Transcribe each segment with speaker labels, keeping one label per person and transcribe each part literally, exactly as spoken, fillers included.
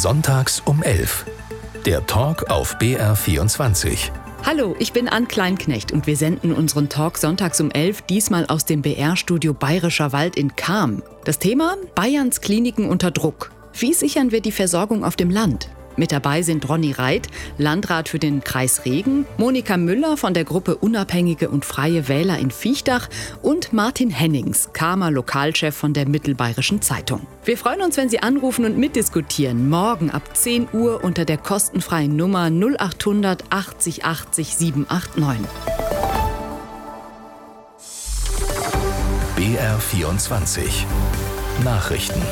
Speaker 1: Sonntags um elf. Der Talk auf B R vierundzwanzig.
Speaker 2: Hallo, ich bin Ann Kleinknecht und wir senden unseren Talk sonntags um elf, diesmal aus dem B R-Studio Bayerischer Wald in Cham. Das Thema: Bayerns Kliniken unter Druck. Wie sichern wir die Versorgung auf dem Land? Mit dabei sind Ronny Reit, Landrat für den Kreis Regen, Monika Müller von der Gruppe Unabhängige und Freie Wähler in Viechtach und Martin Hennings, Chamer Lokalchef von der Mittelbayerischen Zeitung. Wir freuen uns, wenn Sie anrufen und mitdiskutieren. Morgen ab zehn Uhr unter der kostenfreien Nummer null acht hundert achtzig achtzig sieben acht neun.
Speaker 1: B R vierundzwanzig. Nachrichten.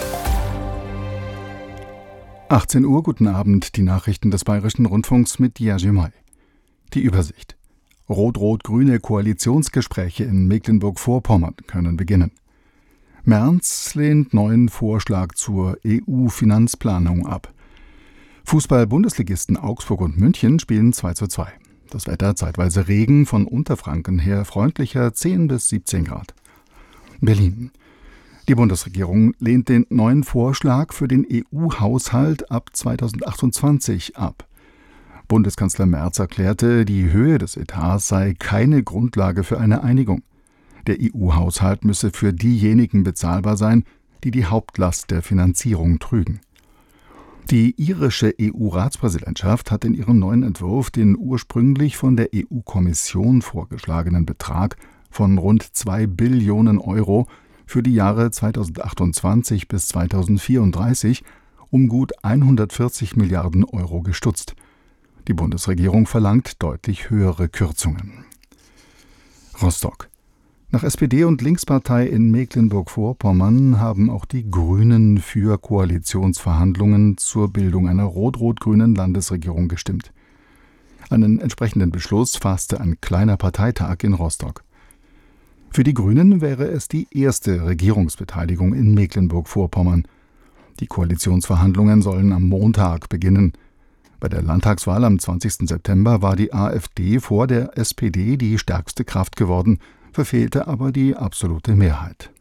Speaker 3: achtzehn Uhr, guten Abend, die Nachrichten des Bayerischen Rundfunks mit Jerzy May. Die Übersicht. Rot-Rot-Grüne Koalitionsgespräche in Mecklenburg-Vorpommern können beginnen. Merz lehnt neuen Vorschlag zur E U-Finanzplanung ab. Fußball-Bundesligisten Augsburg und München spielen zwei zu zwei. Das Wetter zeitweise Regen, von Unterfranken her freundlicher zehn bis siebzehn Grad. Berlin. Die Bundesregierung lehnt den neuen Vorschlag für den E U-Haushalt ab zweitausendachtundzwanzig ab. Bundeskanzler Merz erklärte, die Höhe des Etats sei keine Grundlage für eine Einigung. Der E U-Haushalt müsse für diejenigen bezahlbar sein, die die Hauptlast der Finanzierung trügen. Die irische E U-Ratspräsidentschaft hat in ihrem neuen Entwurf den ursprünglich von der E U-Kommission vorgeschlagenen Betrag von rund zwei Billionen Euro für die Jahre zweitausendachtundzwanzig bis zweitausendvierunddreißig um gut hundertvierzig Milliarden Euro gestutzt. Die Bundesregierung verlangt deutlich höhere Kürzungen. Rostock. Nach S P D und Linkspartei in Mecklenburg-Vorpommern haben auch die Grünen für Koalitionsverhandlungen zur Bildung einer rot-rot-grünen Landesregierung gestimmt. Einen entsprechenden Beschluss fasste ein kleiner Parteitag in Rostock. Für die Grünen wäre es die erste Regierungsbeteiligung in Mecklenburg-Vorpommern. Die Koalitionsverhandlungen sollen am Montag beginnen. Bei der Landtagswahl am zwanzigsten September war die AfD vor der S P D die stärkste Kraft geworden, verfehlte aber die absolute Mehrheit.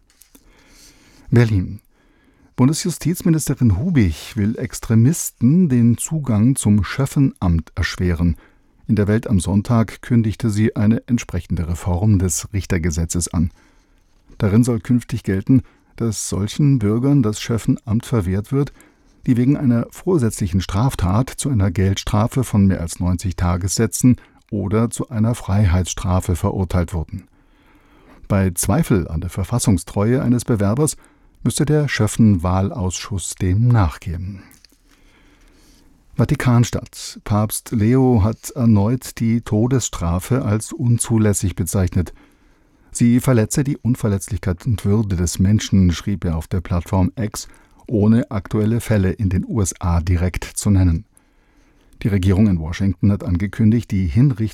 Speaker 3: Berlin. Bundesjustizministerin Hubich will Extremisten den Zugang zum Schöffenamt erschweren. In der Welt am Sonntag kündigte sie eine entsprechende Reform des Richtergesetzes an. Darin soll künftig gelten, dass solchen Bürgern das Schöffenamt verwehrt wird, die wegen einer vorsätzlichen Straftat zu einer Geldstrafe von mehr als neunzig Tagessätzen oder zu einer Freiheitsstrafe verurteilt wurden. Bei Zweifel an der Verfassungstreue eines Bewerbers müsste der Schöffen-Wahlausschuss dem nachgehen. Vatikanstadt. Papst Leo hat erneut die Todesstrafe als unzulässig bezeichnet. Sie verletze die Unverletzlichkeit und Würde des Menschen, schrieb er auf der Plattform X, ohne aktuelle Fälle in den U S A direkt zu nennen. Die Regierung in Washington hat angekündigt, die Hinrichtung